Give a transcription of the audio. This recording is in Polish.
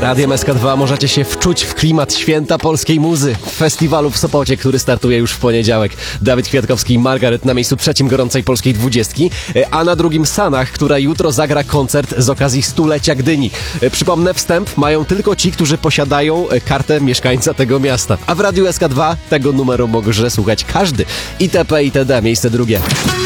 Radiem SK2 możecie się wczuć w klimat święta polskiej muzy w festiwalu w Sopocie, który startuje już w poniedziałek. Dawid Kwiatkowski i Margaret na miejscu 3 gorącej polskiej 20, a na drugim Sanach, która jutro zagra koncert z okazji 100-lecia Gdyni. Przypomnę, wstęp mają tylko ci, którzy posiadają kartę mieszkańca tego miasta. A w Radiu SK2 tego numeru może słuchać każdy. ITP, ITD, miejsce drugie.